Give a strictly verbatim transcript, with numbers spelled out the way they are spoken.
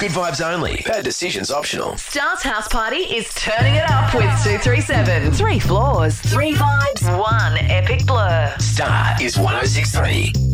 Good vibes only. Bad decisions optional. Star's house party is turning it up with two three seven. Three floors, three vibes, one epic blur. Star is one oh six three.